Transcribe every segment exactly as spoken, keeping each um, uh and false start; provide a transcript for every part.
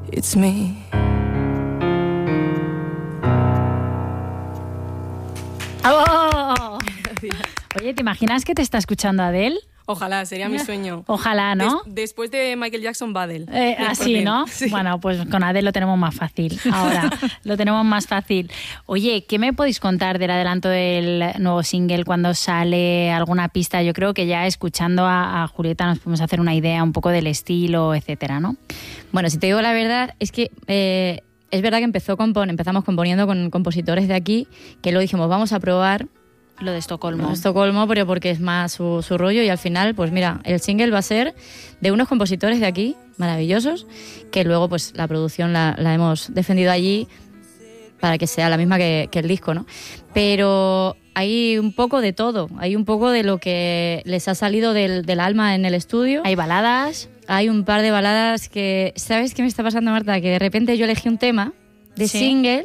it's me. ¡Oh! Oye, ¿te imaginas que te está escuchando Adele? Ojalá, sería mi sueño. Ojalá, ¿no? Des- después de Michael Jackson, va Adele. Eh, así, ¿no? Sí. Bueno, pues con Adele lo tenemos más fácil. Ahora lo tenemos más fácil. Oye, ¿qué me podéis contar del adelanto del nuevo single cuando sale alguna pista? Yo creo que ya escuchando a, a Julieta nos podemos hacer una idea un poco del estilo, etcétera, ¿no? Bueno, si te digo la verdad, es que eh, es verdad que empezó compon- empezamos componiendo con compositores de aquí, que luego dijimos, vamos a probar Lo de Estocolmo. en Estocolmo, pero porque es más su, su rollo, y al final, pues mira, el single va a ser de unos compositores de aquí, maravillosos, que luego pues la producción la, la hemos defendido allí para que sea la misma que, que el disco, ¿no? Pero hay un poco de todo, hay un poco de lo que les ha salido del, del alma en el estudio. Hay baladas. Hay un par de baladas que... ¿Sabes qué me está pasando, Marta? Que de repente yo elegí un tema de Sí. single,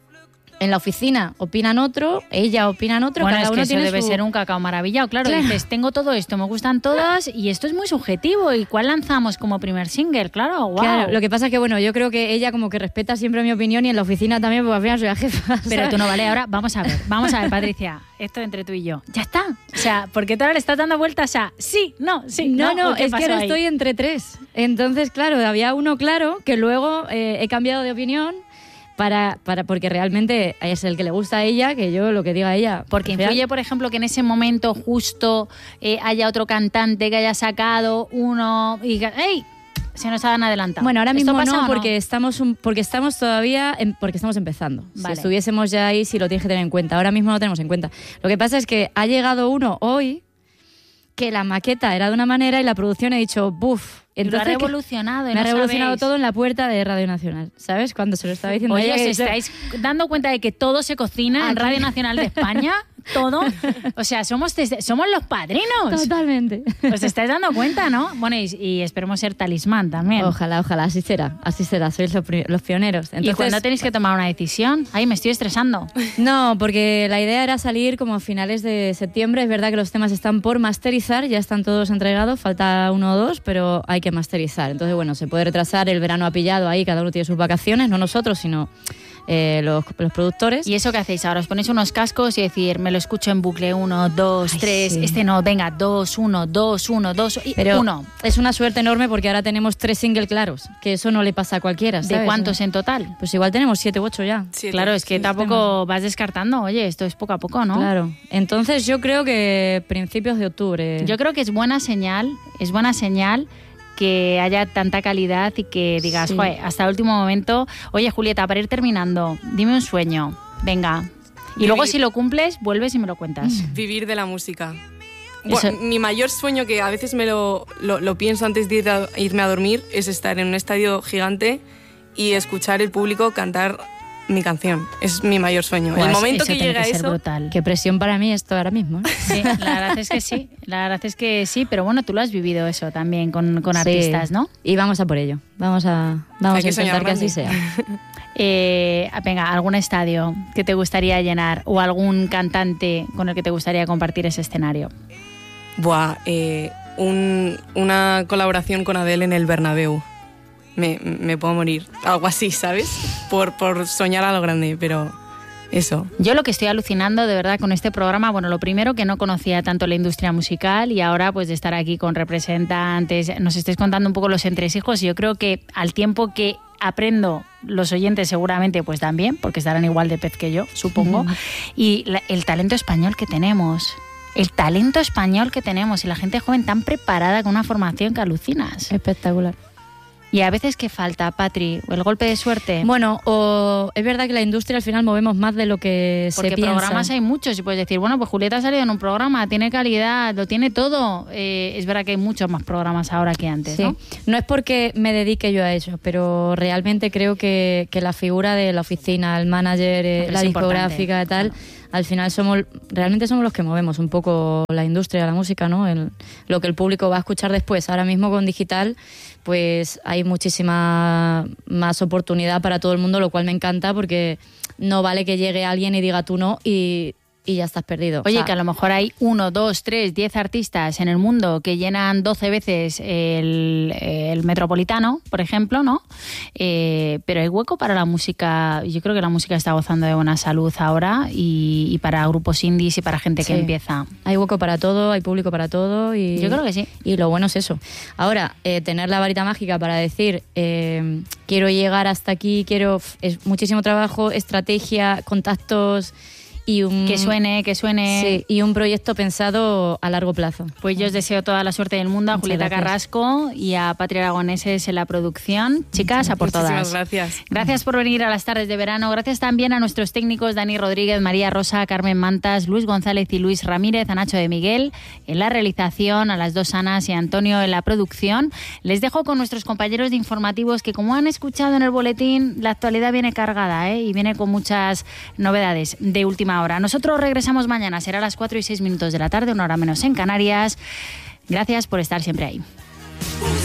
en la oficina opinan otro, ella opinan otro, Bueno, cada es que uno eso tiene debe su... ser un cacao maravillado. Claro, Claro. dices, tengo todo esto, me gustan todas y esto es muy subjetivo. ¿Y cuál lanzamos como primer single? Claro, wow. Claro, lo que pasa es que, bueno, yo creo que ella como que respeta siempre mi opinión y en la oficina también, porque al final soy la jefa. Pero ¿sabes? tú no, vale, ahora vamos a ver, vamos a ver, Patricia, esto entre tú y yo. Ya está. O sea, porque tú ahora le estás dando vueltas a sí, no, sí, No, no, ¿O qué es que pasó ahora ahí? estoy entre tres. Entonces, claro, había uno claro que luego eh, he cambiado de opinión para, para porque realmente es el que le gusta a ella, que yo lo que diga ella. Porque al final- influye, por ejemplo, que en ese momento justo eh, haya otro cantante que haya sacado uno y que, ¡ey! Se nos han adelantado. Bueno, ahora ¿Esto mismo pasa no, o porque estamos un- porque estamos todavía en- porque estamos empezando. Vale. Si estuviésemos ya ahí, sí lo tienes que tener en cuenta. Ahora mismo no lo tenemos en cuenta. Lo que pasa es que ha llegado uno hoy que la maqueta era de una manera y la producción ha dicho ¡buf! Y lo ha Entonces, ¿qué? revolucionado. y Me ha no revolucionado sabéis. todo en la puerta de Radio Nacional, ¿sabes? Cuando se lo estaba diciendo Oye, ella, ¿os que- estáis dando cuenta de que todo se cocina en Aquí. Radio Nacional de España? ¿Todo? O sea, somos, des- somos los padrinos. Totalmente. ¿Os estáis dando cuenta, no? Bueno, y, y esperemos ser talismán también. Ojalá, ojalá, así será, así será, sois los, pri- los pioneros. ¿Y Entonces, cuándo tenéis que tomar una decisión? Ay, me estoy estresando. no, porque la idea era salir como a finales de septiembre. Es verdad que los temas están por masterizar, ya están todos entregados, falta uno o dos, pero hay que masterizar. Entonces, bueno, se puede retrasar, el verano ha pillado ahí, cada uno tiene sus vacaciones, no nosotros, sino eh, los, los productores. ¿Y eso qué hacéis ahora? ¿Os ponéis unos cascos y decir, me lo escucho en bucle, uno, dos, Ay, tres, sí. este no, venga, dos, uno, dos, uno, dos, y Pero uno? es una suerte enorme porque ahora tenemos tres singles claros, que eso no le pasa a cualquiera, ¿De ¿sabes? cuántos en total? Pues igual tenemos siete u ocho ya. Siete. Claro, es que Sí, tampoco vas descartando, oye, esto es poco a poco, ¿no? Claro. Entonces yo creo que principios de octubre. Yo creo que es buena señal, es buena señal que haya tanta calidad y que digas, Sí. "Joder, hasta el último momento, oye, Julieta, para ir terminando, dime un sueño, venga. Y Vivir. luego si lo cumples, vuelves y me lo cuentas. Vivir de la música. Eso- Bueno, mi mayor sueño, que a veces me lo, lo, lo pienso antes de ir a- irme a dormir, es estar en un estadio gigante y escuchar el público cantar mi canción. Es mi mayor sueño. Buah, el es- momento eso que tiene llega que ser eso... brutal. Qué presión para mí esto ahora mismo, ¿eh? Sí, la verdad es que sí, la verdad es que sí, pero bueno, tú lo has vivido eso también con, con Sí. artistas, ¿no? Y vamos a por ello. Vamos a, vamos Hay que a intentar soñar que así grande. sea. Eh, venga, algún estadio que te gustaría llenar o algún cantante con el que te gustaría compartir ese escenario. Buah, eh, un- una colaboración con Adele en el Bernabéu. Me, me puedo morir. Algo así, ¿sabes? Por, por soñar a lo grande, pero eso. Yo lo que estoy alucinando de verdad con este programa, bueno, lo primero que no conocía tanto la industria musical y ahora pues de estar aquí con representantes, nos estáis contando un poco los entresijos y yo creo que al tiempo que aprendo, los oyentes seguramente pues también, porque estarán igual de pez que yo, supongo, y la- el talento español que tenemos. El talento español que tenemos y la gente joven tan preparada con una formación que alucinas. Espectacular. Y a veces, ¿qué falta, Patri? ¿O el golpe de suerte? Bueno, o es verdad que la industria al final movemos más de lo que Porque se piensa. programas hay muchos y puedes decir, bueno, pues Julieta ha salido en un programa, tiene calidad, lo tiene todo. Eh, es verdad que hay muchos más programas ahora que antes, Sí. ¿no? No es porque me dedique yo a ello, pero realmente creo que, que la figura de la oficina, el manager, eh, Es la importante, discográfica y tal, claro. al final somos realmente somos los que movemos un poco la industria, la música, ¿no? El- lo que el público va a escuchar después. Ahora mismo con digital, pues hay muchísima más oportunidad para todo el mundo, lo cual me encanta porque no vale que llegue alguien y diga tú no y y ya estás perdido. Oye, o sea, que a lo mejor hay uno, dos, tres, diez artistas en el mundo que llenan doce veces el, el Metropolitano, por ejemplo, ¿no? Eh, pero hay hueco para la música. Yo creo que la música está gozando de buena salud ahora y, y para grupos indies y para gente sí. que empieza. Hay hueco para todo, hay público para todo. Y, Yo creo que sí. Y lo bueno es eso. Ahora, eh, tener la varita mágica para decir, eh, quiero llegar hasta aquí, quiero... Es muchísimo trabajo, estrategia, contactos... Y un, que suene, que suene. Sí, y un proyecto pensado a largo plazo. Pues yo os deseo toda la suerte del mundo a Muchas Julieta gracias. Carrasco y a Patria Aragoneses en la producción. Chicas, a por Muchísimas todas. gracias. Gracias por venir a las tardes de verano. Gracias también a nuestros técnicos Dani Rodríguez, María Rosa, Carmen Mantas, Luis González y Luis Ramírez, a Nacho de Miguel en la realización, a las dos Anas y a Antonio en la producción. Les dejo con nuestros compañeros de informativos que, como han escuchado en el boletín, la actualidad viene cargada, ¿eh? Y viene con muchas novedades de última hora. Nosotros regresamos mañana, será a las cuatro y seis minutos de la tarde, una hora menos en Canarias. Gracias por estar siempre ahí.